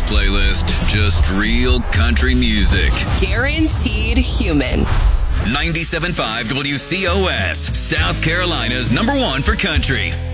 playlist. Just real country music. Guaranteed human. 97.5 WCOS, South Carolina's #1 for country.